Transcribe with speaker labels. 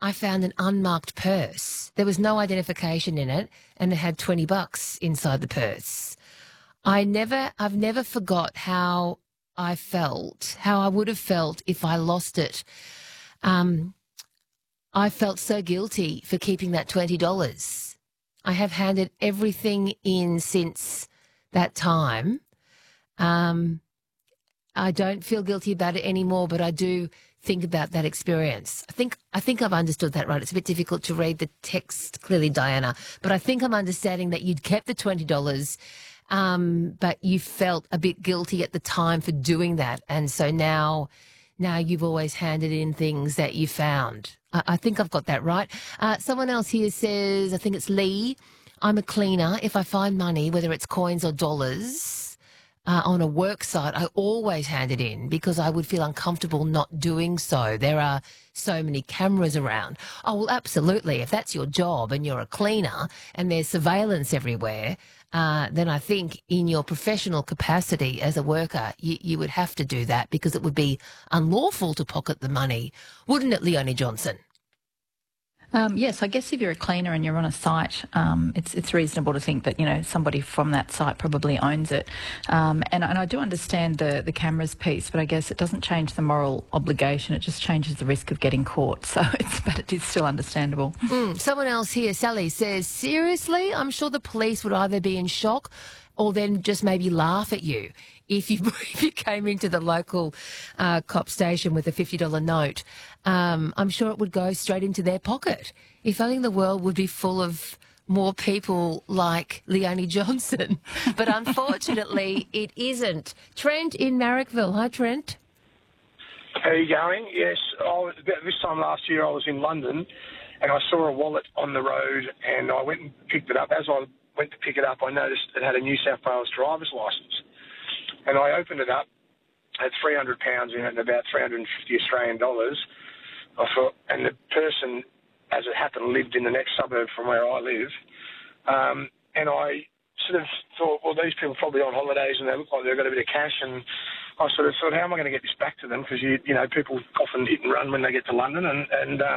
Speaker 1: I found an unmarked purse. There was no identification in it, and it had $20 inside the purse. I've never forgot how I felt, how I would have felt if I lost it. I felt so guilty for keeping that $20. I have handed everything in since that time. I don't feel guilty about it anymore, but I do think about that experience. I think I've understood that right. It's a bit difficult to read the text clearly, Diana, but I think I'm understanding that you'd kept the $20, but you felt a bit guilty at the time for doing that, and so now you've always handed in things that you found. I think I've got that right. Someone else here says, I think it's Lee, I'm a cleaner. If I find money, whether it's coins or dollars, on a work site, I always hand it in because I would feel uncomfortable not doing so. There are so many cameras around. Oh, well, absolutely. If that's your job and you're a cleaner and there's surveillance everywhere, then I think in your professional capacity as a worker, you would have to do that because it would be unlawful to pocket the money. Wouldn't it, Leonie Johnson?
Speaker 2: Yes, I guess if you're a cleaner and you're on a site, it's reasonable to think that, somebody from that site probably owns it. And I do understand the cameras piece, but I guess it doesn't change the moral obligation. It just changes the risk of getting caught. But it is still understandable.
Speaker 1: Someone else here, Sally, says, seriously, I'm sure the police would either be in shock or then just maybe laugh at you if you came into the local cop station with a $50 note. I'm sure it would go straight into their pocket. If only the world would be full of more people like Leonie Johnson. But unfortunately, it isn't. Trent in Marrickville. Hi, Trent.
Speaker 3: How are you going? Yes, about this time last year I was in London and I saw a wallet on the road and I went and picked it up. As I went to pick it up, I noticed it had a New South Wales driver's licence. And I opened it up, had £300 in it and about 350 Australian dollars. I thought, and the person, as it happened, lived in the next suburb from where I live. And I sort of thought, well, these people are probably on holidays and they look like they've got a bit of cash. And I sort of thought, how am I going to get this back to them? Because, people often hit and run when they get to London. And